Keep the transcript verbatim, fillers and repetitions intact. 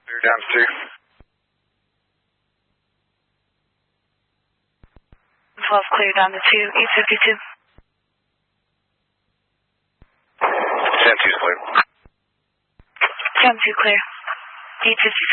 Clear down to two. twelve clear down to two, eight fifty-two. ten two's clear. ten two clear, eight fifty-two.